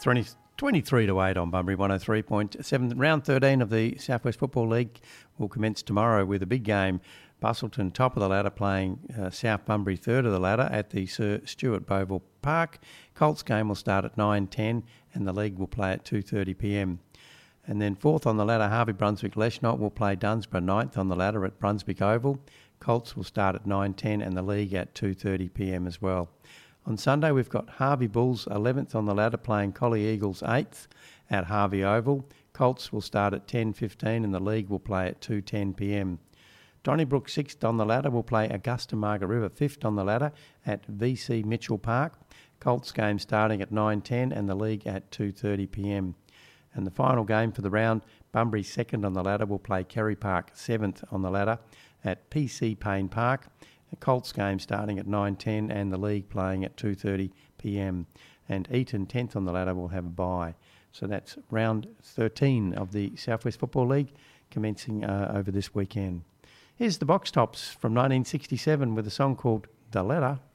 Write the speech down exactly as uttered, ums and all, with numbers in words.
twenty, twenty-three to eight on Bunbury one oh three point seven. Round thirteen of the South West Football League will commence tomorrow with a big game. Busselton, top of the ladder, playing uh, South Bunbury, third of the ladder, at the Sir Stuart Boville Park. Colts game will start at nine ten and the league will play at two thirty p m. And then fourth on the ladder, Harvey Brunswick Leichnot will play Dunsborough, ninth on the ladder at Brunswick Oval. Colts will start at nine ten and the league at two thirty p m as well. On Sunday, we've got Harvey Bulls, eleventh on the ladder, playing Collie Eagles, eighth at Harvey Oval. Colts will start at ten fifteen and the league will play at two ten p m. Donnybrook, sixth on the ladder, will play Augusta Margaret River, fifth on the ladder, at V C Mitchell Park. Colts game starting at nine ten and the league at two thirty p m. And the final game for the round, Bunbury, second on the ladder, will play Kerry Park, seventh on the ladder, at P C Payne Park. The Colts game starting at nine ten and the league playing at two thirty p m. And Eton, tenth on the ladder, will have a bye. So that's round thirteen of the South West Football League commencing uh, over this weekend. Here's the Box Tops from nineteen sixty-seven with a song called The Letter.